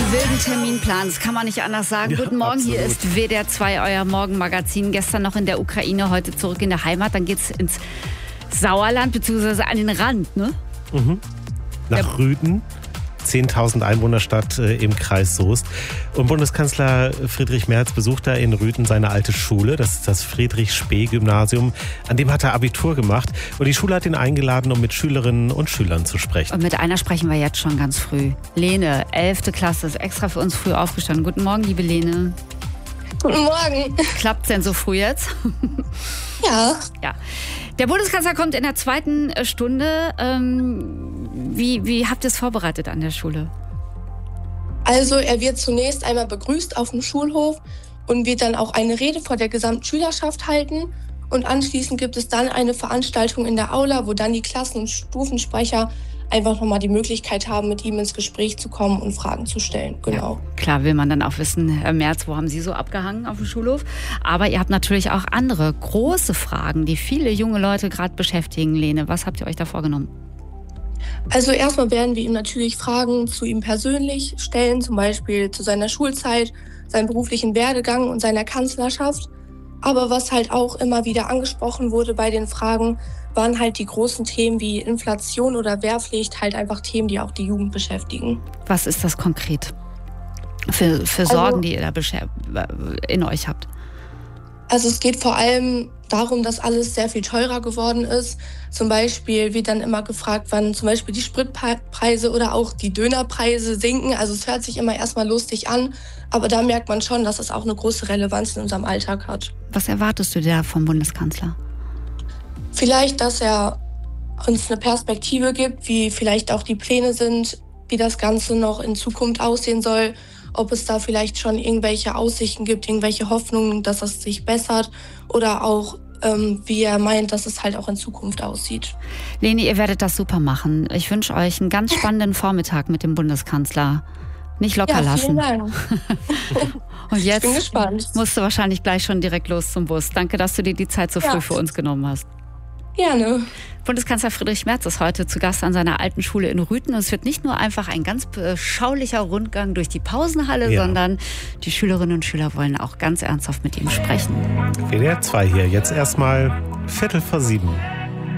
wilden Terminplan, das kann man nicht anders sagen. Ja, Guten Morgen, absolut. Hier ist WDR 2, euer Morgenmagazin. Gestern noch in der Ukraine, heute zurück in der Heimat. Dann geht's ins Sauerland, beziehungsweise an den Rand, ne? Nach Rüden, 10.000 Einwohnerstadt im Kreis Soest. Und Bundeskanzler Friedrich Merz besucht da in Rüden seine alte Schule. Das ist das Friedrich-Spee-Gymnasium. An dem hat er Abitur gemacht. Und die Schule hat ihn eingeladen, um mit Schülerinnen und Schülern zu sprechen. Und mit einer sprechen wir jetzt schon ganz früh. Lene, 11. Klasse, ist extra für uns früh aufgestanden. Guten Morgen, liebe Lene. Guten Morgen. Klappt's denn so früh jetzt? Ja. Ja. Der Bundeskanzler kommt in der zweiten Stunde. Wie habt ihr es vorbereitet an der Schule? Also er wird zunächst einmal begrüßt auf dem Schulhof und wird dann auch eine Rede vor der gesamten Schülerschaft halten. Und anschließend gibt es dann eine Veranstaltung in der Aula, wo dann die Klassen- und Stufensprecher einfach nochmal die Möglichkeit haben, mit ihm ins Gespräch zu kommen und Fragen zu stellen. Genau. Ja, klar will man dann auch wissen, Herr Merz, wo haben Sie so abgehangen auf dem Schulhof? Aber ihr habt natürlich auch andere große Fragen, die viele junge Leute gerade beschäftigen. Lene, was habt ihr euch da vorgenommen? Also erstmal werden wir ihm natürlich Fragen zu ihm persönlich stellen, zum Beispiel zu seiner Schulzeit, seinem beruflichen Werdegang und seiner Kanzlerschaft. Aber was halt auch immer wieder angesprochen wurde bei den Fragen, waren halt die großen Themen wie Inflation oder Wehrpflicht, halt einfach Themen, die auch die Jugend beschäftigen. Was ist das konkret für Sorgen, die ihr da in euch habt? Also es geht vor allem darum, dass alles sehr viel teurer geworden ist. Zum Beispiel wird dann immer gefragt, wann zum Beispiel die Spritpreise oder auch die Dönerpreise sinken. Also es hört sich immer erstmal lustig an, aber da merkt man schon, dass es auch eine große Relevanz in unserem Alltag hat. Was erwartest du da vom Bundeskanzler? Vielleicht, dass er uns eine Perspektive gibt, wie vielleicht auch die Pläne sind, wie das Ganze noch in Zukunft aussehen soll, ob es da vielleicht schon irgendwelche Aussichten gibt, irgendwelche Hoffnungen, dass es sich bessert oder auch, wie er meint, dass es halt auch in Zukunft aussieht. Leni, ihr werdet das super machen. Ich wünsche euch einen ganz spannenden Vormittag mit dem Bundeskanzler. Nicht locker lassen. Vielen Dank. Und jetzt Ich bin gespannt. musst du wahrscheinlich gleich schon direkt los zum Bus. Danke, dass du dir die Zeit so früh für uns genommen hast. Gerne. Bundeskanzler Friedrich Merz ist heute zu Gast an seiner alten Schule in Rüthen. Es wird nicht nur einfach ein ganz beschaulicher Rundgang durch die Pausenhalle, sondern die Schülerinnen und Schüler wollen auch ganz ernsthaft mit ihm sprechen. WDR 2 hier, jetzt erstmal 7:15.